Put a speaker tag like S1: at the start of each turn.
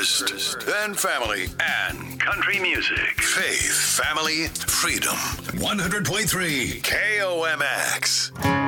S1: first, then family and country music. Faith, family, freedom. 100.3 KOMX.